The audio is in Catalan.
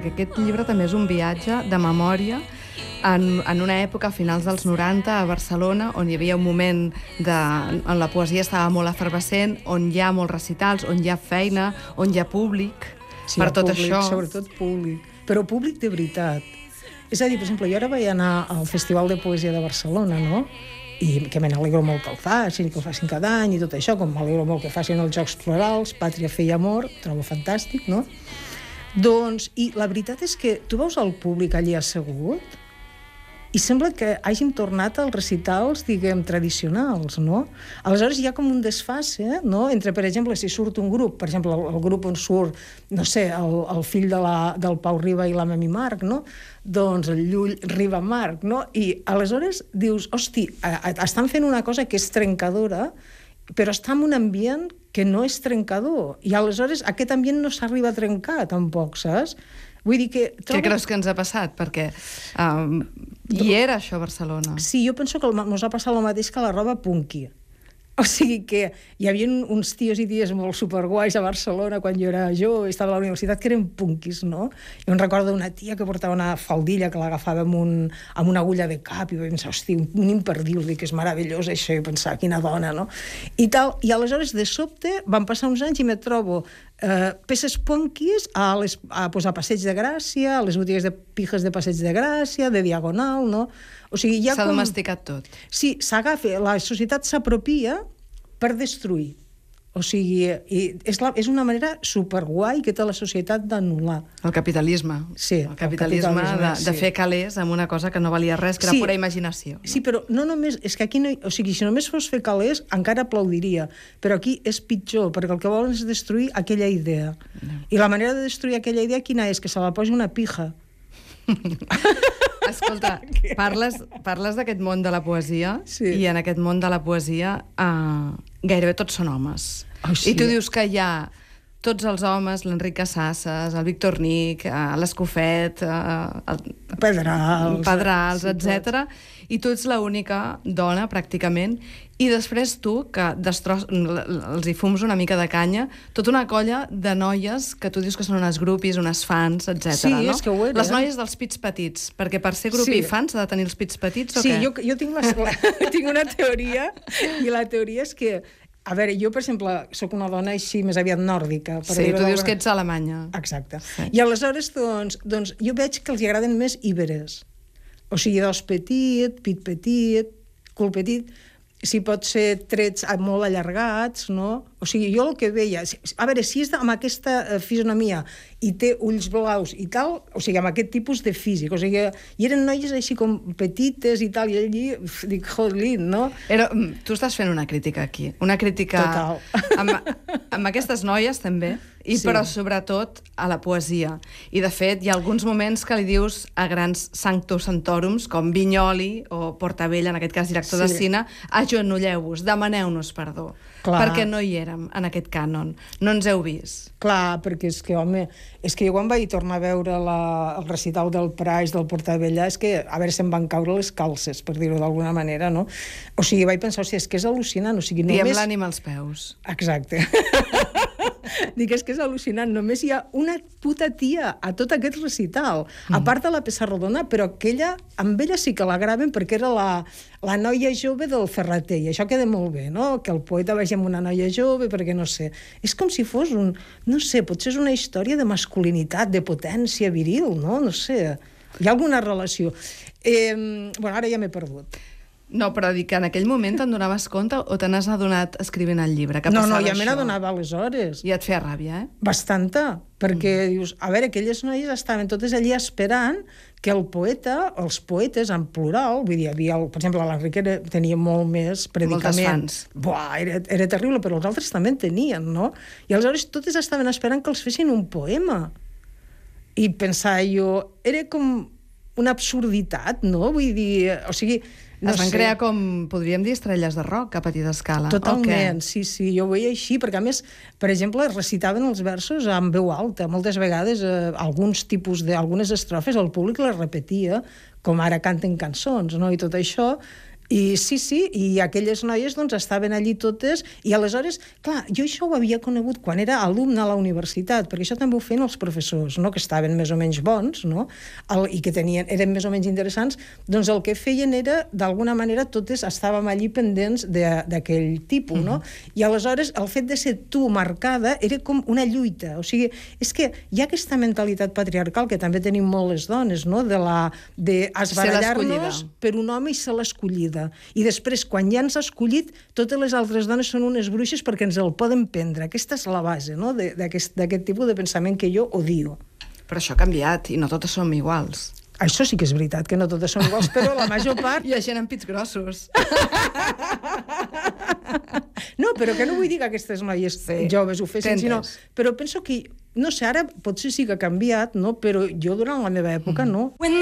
perquè aquest llibre també és un viatge de memòria en una època, a finals dels 90, a Barcelona, on hi havia un moment on la poesia estava molt efervescent, on hi ha molts recitals, on hi ha feina, on hi ha públic, sí, per tot públic, això. Sobretot públic, però públic de veritat. És a dir, per exemple, jo ara vaig anar al Festival de Poesia de Barcelona, no?, i que me n'alegro molt que el facin cada any i tot això, com m'alegro molt que facin els Jocs Florals, Pàtria, Fe i Amor, trobo fantàstic, no? Doncs, i la veritat és que tu veus el públic allí assegut i sembla que hàgim tornat als recitals, diguem, tradicionals, no? Aleshores hi ha com un desfase, no?, entre, per exemple, si surt un grup, per exemple, el grup on surt, no sé, el fill del Pau Riba i la Mami Marc, no?, doncs el Llull Riba Marc, no? I aleshores dius, hosti, estan fent una cosa que és trencadora, però està en un ambient que no és trencador. I aleshores aquest ambient no s'arriba a trencar, tampoc, saps? Vull dir que... Què creus que ens ha passat? Perquè hi era això a Barcelona. Sí, jo penso que ens ha passat el mateix que la roba punky. O sigui que hi havia uns tios i ties molt superguais a Barcelona quan jo era jove, estava a la universitat, que eren punkis, no? Jo em recordo una tia que portava una faldilla que l'agafava amb una agulla de cap i vaig pensar, hosti, un imperdible, que és meravellós això, i pensar, quina dona, no? I aleshores, de sobte, van passar uns anys i me trobo peces punkis a Passeig de Gràcia, a les botigues de pijes de Passeig de Gràcia, de Diagonal, no? O sigui, s'ha domesticat tot. Sí, s'agafa, la societat s'apropia per destruir. O sigui, és una manera superguai que té la societat d'anul·lar. El capitalisme. Sí, el capitalisme de fer calés amb una cosa que no valia res, que era pura imaginació. Sí, però no només... És que aquí no... O sigui, si només fos fer calés, encara aplaudiria. Però aquí és pitjor, perquè el que volen és destruir aquella idea. I la manera de destruir aquella idea quina és? Que se la posi una pija. Escolta, parles d'aquest món de la poesia, sí. I en aquest món de la poesia gairebé tots són homes. Oh, sí. I tu dius que hi ha tots els homes, l'Enric Casasses, el Víctor Nic, l'Escofet, Pedrals, etc. I tu ets l'única dona, pràcticament, i després tu, que els hi fums una mica de canya, tota una colla de noies que tu dius que són unes grupis, unes fans, etc. Sí, no? És que ho era. Les noies dels pits petits, perquè per ser grupi i fans s'ha de tenir els pits petits o què? Sí, jo tinc una teoria, i la teoria és que a veure, jo, per exemple, sóc una dona així més aviat nòrdica. Sí, tu dius que ets alemanya. Exacte. Sí. I aleshores, doncs, jo veig que els hi agraden més íberes. O sigui, dos petit, pit petit, cul petit, si pot ser trets molt allargats, no? O sigui, jo el que veia... A veure, si és amb aquesta fisonomia i té ulls blaus i tal, o sigui, amb aquest tipus de físic, o sigui, i eren noies així com petites i tal, i allí, dic, jolín, no? Tu estàs fent una crítica aquí, una crítica... Total. Amb aquestes noies, també, i sí. Però sobretot a la poesia. I, de fet, hi ha alguns moments que li dius a grans sanctus santòrums, com Vinyoli o Portabella, en aquest cas director de cine, agenolleu-vos, demaneu-nos perdó. Clar. Perquè no hi érem en aquest cànon. No ens heu vist. Clar, perquè és que, home, és que jo quan vaig tornar a veure el recital del Praix, del Portabella, és que, a veure, se'm van caure les calces, per dir-ho d'alguna manera, no? O sigui, vaig pensar, o sigui, és que és al·lucinant, o sigui, només... Diem l'ànima als peus. Exacte. Dic, és que és al·lucinant, només hi ha una puta tia a tot aquest recital, a part de la Pessarrodona, però amb ella sí que la graven perquè era la noia jove del Ferrater, i això queda molt bé, no? Que el poeta vagi amb una noia jove, perquè no sé, és com si fos no sé, potser és una història de masculinitat, de potència viril, no? No sé, hi ha alguna relació. Bueno, ara ja m'he perdut. No, però dic que en aquell moment te'n donaves compte o te n'has adonat escrivint el llibre? No, ja me n'adonava aleshores. I et feia ràbia, eh? Bastanta, perquè dius, a veure, aquelles noies estaven totes allí esperant que el poeta, els poetes en plural, vull dir, per exemple, l'Enric tenia molt més predicament. Moltes fans. Buah, era terrible, però els altres també en tenien, no? I aleshores totes estaven esperant que els fessin un poema. I pensava jo, era com una absurditat, no? Vull dir, o sigui... Es van crear com, podríem dir, estrelles de rock a petita escala. Totalment, sí, jo ho veia així, perquè a més, per exemple, recitaven els versos amb veu alta. Moltes vegades, algunes estrofes, el públic les repetia, com ara canten cançons, no? I tot això, I sí, i aquelles noies doncs estaven allí totes, i aleshores, clar, jo això ho havia conegut quan era alumne a la universitat, perquè això també ho feien els professors, no?, que estaven més o menys bons, no?, i que eren més o menys interessants, doncs el que feien era, d'alguna manera, totes estàvem allí pendents d'aquell tipus, no? I aleshores el fet de ser tu marcada era com una lluita, o sigui, és que hi ha aquesta mentalitat patriarcal que també tenim molt les dones, no?, de esbarallar-nos per un home i ser l'escollida. I després, quan ja ens ha escollit, totes les altres dones són unes bruixes perquè ens el poden prendre. Aquesta és la base, no?, d'aquest tipus de pensament que jo odio. Però això ha canviat i no totes som iguals. Això sí que és veritat, que no totes són iguals, però la major part... Hi ha gent amb pits grossos. No, però que no vull dir que aquestes noies joves ho fessin, sinó... Però penso que, no sé, ara potser sí que ha canviat, no?, però jo durant la meva època no.